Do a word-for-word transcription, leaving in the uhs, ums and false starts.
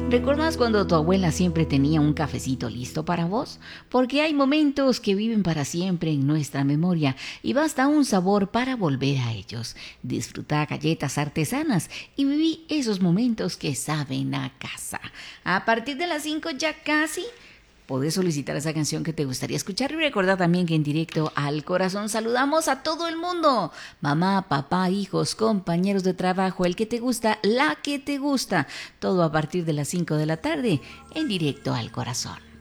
¿Recuerdas cuando tu abuela siempre tenía un cafecito listo para vos? Porque hay momentos que viven para siempre en nuestra memoria y basta un sabor para volver a ellos. Disfruta galletas artesanas y viví esos momentos que saben a casa. A partir de las cinco ya casi podés solicitar esa canción que te gustaría escuchar y recordar también que en directo al corazón saludamos a todo el mundo. Mamá, papá, hijos, compañeros de trabajo, el que te gusta, la que te gusta. Todo a partir de las cinco de la tarde en directo al corazón.